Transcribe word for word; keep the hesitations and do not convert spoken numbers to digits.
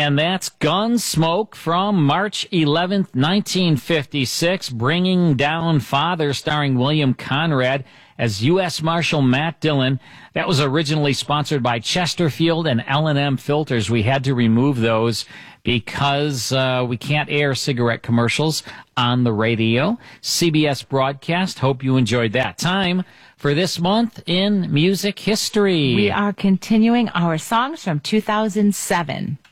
And that's Gunsmoke from March eleventh, nineteen fifty-six, Bringing Down Father, starring William Conrad as U S Marshal Matt Dillon. That was originally sponsored by Chesterfield and L and M Filters. We had to remove those because uh, we can't air cigarette commercials on the radio. C B S broadcast. Hope you enjoyed that. Time for this month in music history. We are continuing our songs from two thousand seven.